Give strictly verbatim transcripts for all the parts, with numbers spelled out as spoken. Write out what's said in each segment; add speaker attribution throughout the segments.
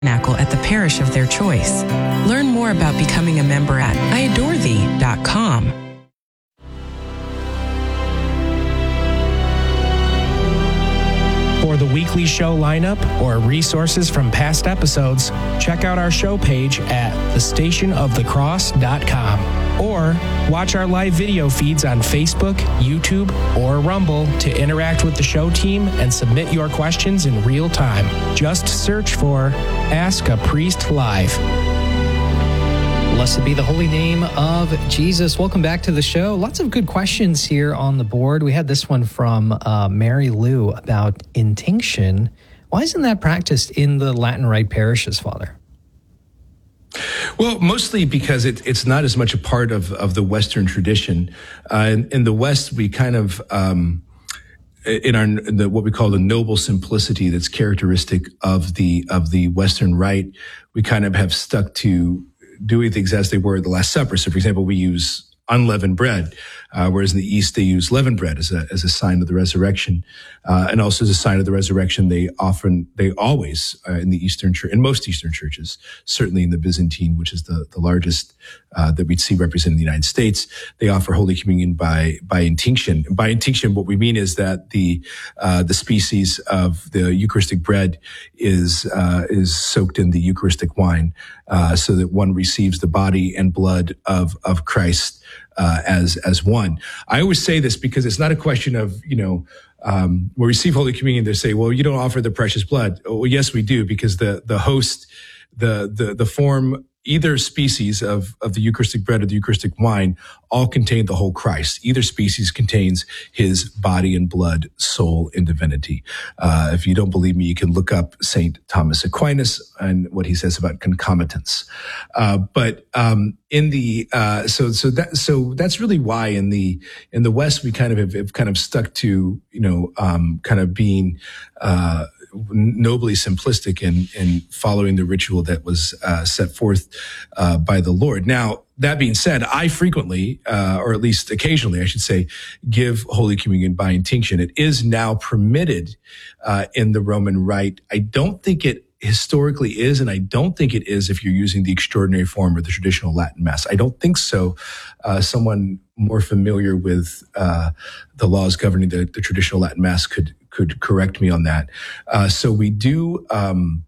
Speaker 1: Tabernacle at the parish of their choice. Learn more about becoming a member at I adore thee dot com.
Speaker 2: For the weekly show lineup or resources from past episodes, check out our show page at the station of the cross dot com or watch our live video feeds on Facebook, YouTube, or Rumble to interact with the show team and submit your questions in real time. Just search for Ask a Priest Live.
Speaker 3: Blessed be the holy name of Jesus. Welcome back to the show. Lots of good questions here on the board. We had this one from uh, Mary Lou about intinction. Why isn't that practiced in the Latin Rite parishes, Father?
Speaker 4: Well, mostly because it, it's not as much a part of, of the Western tradition. Uh, in, in the West, we kind of, um, in our in the what we call the noble simplicity that's characteristic of the of the Western Rite, we kind of have stuck to doing things as they were at the Last Supper. So, for example, we use unleavened bread, uh, whereas in the East they use leavened bread as a as a sign of the resurrection, uh, and also as a sign of the resurrection. They often, they always uh, in the Eastern church, in most Eastern churches, certainly in the Byzantine, which is the the largest uh, that we'd see represented in the United States, they offer Holy Communion by by intinction. By intinction, what we mean is that the uh, the species of the Eucharistic bread is uh, is soaked in the Eucharistic wine, uh, so that one receives the body and blood of of Christ. Uh, as as one. I always say this because it's not a question of, you know, um, we receive Holy Communion, they say, well, you don't offer the precious blood. Well, yes, we do, because the the host, the the the form, either species of, of the Eucharistic bread or the Eucharistic wine all contain the whole Christ. Either species contains his body and blood, soul, and divinity. Uh, if you don't believe me, you can look up Saint Thomas Aquinas and what he says about concomitance. Uh, but, um, in the, uh, so, so that, so that's really why in the, in the West, we kind of have, have kind of stuck to, you know, um, kind of being, uh, nobly simplistic in, in following the ritual that was uh, set forth uh, by the Lord. Now, that being said, I frequently, uh, or at least occasionally, I should say, give Holy Communion by intinction. It is now permitted uh, in the Roman Rite. I don't think it historically is, and I don't think it is if you're using the extraordinary form or the traditional Latin Mass. I don't think so. Uh, someone more familiar with uh, the laws governing the, the traditional Latin Mass could could correct me on that. Uh, so we do, um,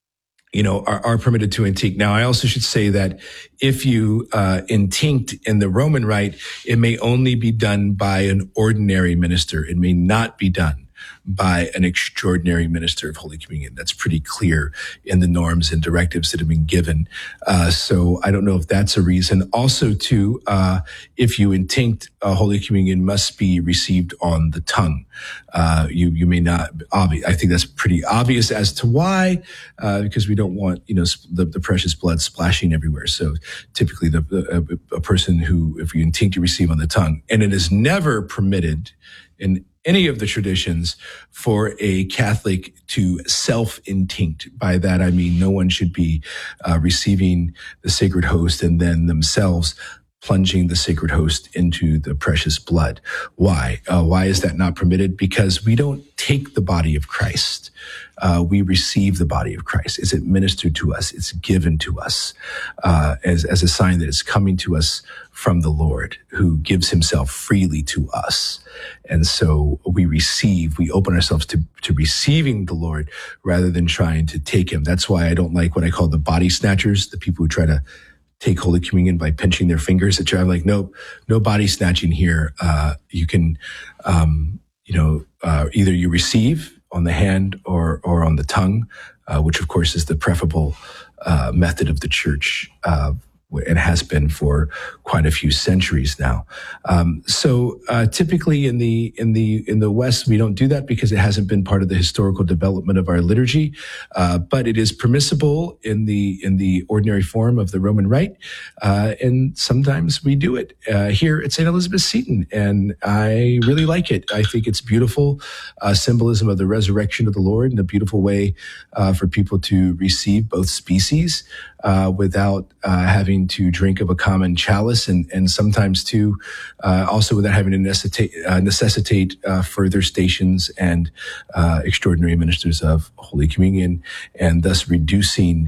Speaker 4: you know, are, are permitted to intinct. Now, I also should say that if you uh, intinct in the Roman Rite, it may only be done by an ordinary minister. It may not be done by an extraordinary minister of Holy Communion. That's pretty clear in the norms and directives that have been given. Uh, so I don't know if that's a reason. Also, too, uh, if you intinct, uh, Holy Communion must be received on the tongue. Uh, you, you may not, obvi- I think that's pretty obvious as to why, uh, because we don't want, you know, the, the precious blood splashing everywhere. So typically the, the a, a person who, if you intinct, you receive on the tongue. And it is never permitted in any of the traditions for a Catholic to self-intinct. By that, I mean no one should be uh, receiving the sacred host and then themselves plunging the sacred host into the precious blood. Why? Uh, why is that not permitted? Because we don't take the body of Christ. Uh, we receive the body of Christ. It's administered to us. It's given to us uh, as, as a sign that it's coming to us from the Lord, who gives himself freely to us. And so we receive, we open ourselves to, to receiving the Lord rather than trying to take him. That's why I don't like what I call the body snatchers, the people who try to take Holy Communion by pinching their fingers. That I'm like, no, no body snatching here. Uh, you can, um, you know, uh, either you receive on the hand or, or on the tongue, uh, which of course is the preferable, uh, method of the church, uh, and has been for quite a few centuries now. Um, so uh, typically in the in the in the West, we don't do that because it hasn't been part of the historical development of our liturgy. Uh, but it is permissible in the in the ordinary form of the Roman Rite, uh, and sometimes we do it uh, here at Saint Elizabeth Seton, and I really like it. I think it's beautiful uh, symbolism of the resurrection of the Lord, and a beautiful way uh, for people to receive both species uh, without uh, having having to drink of a common chalice, and, and sometimes too, uh, also without having to necessitate, uh, necessitate uh, further stations and uh, extraordinary ministers of Holy Communion, and thus reducing